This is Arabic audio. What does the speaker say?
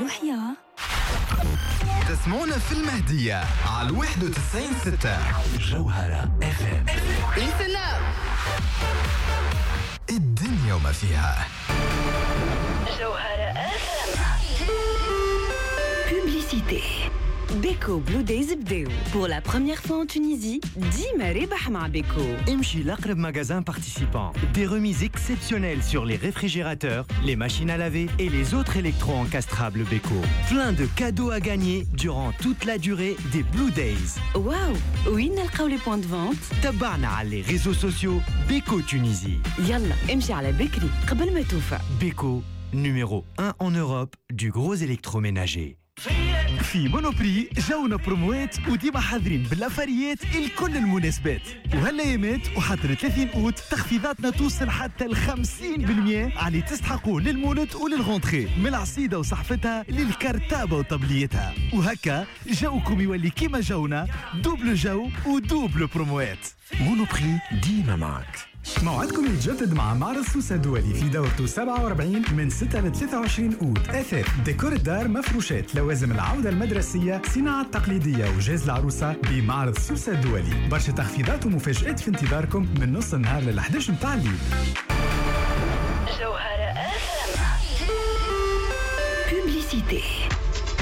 وحياة تسمعونا في المهدية على 91.6 جوهرة FM. Listen up. الدنيا وما فيها. جوهرة FM. Publicité. Beko Blue Days بداو. Pour la première fois en Tunisie, ديما ربح مع Beko. امشي لأقرب magasin participant. Des remises exceptionnelles sur les réfrigérateurs, les machines à laver et les autres électro-encastrables Beko. Plein de cadeaux à gagner durant toute la durée des Blue Days. واو وين نلقاو les points de vente؟ تبعنا على les réseaux sociaux Beko Tunisie. يلا امشي على بكري قبل ما توفى. Beko, numéro 1 en Europe du gros électroménager. في مونوبري جاونا بروموات وديما حاضرين بالافاريات لكل المناسبات، وهالايامات وحتى 30 اوت تخفيضاتنا توصل حتى ل 50% على تستحقوا للمولد وللغونتري، من العصيده وصحفتها للكرتابه وطبليتها، وهكا جوكم يولي كيما جونا دوبل جو ودوبل بروموات. مونوبري ديما معك. موعدكم يتجدد مع معرض سوسة الدولي في دورته 47 من 6 ل 23 أوت. أثاث، ديكور الدار، مفروشات، لوازم العودة المدرسية، صناعة تقليدية وجاز العروسة بمعرض سوسة الدولي. برشا تخفيضات ومفاجآت في انتظاركم من نص النهار لل 11 متاع الليل. جوهرة FM. Publicité.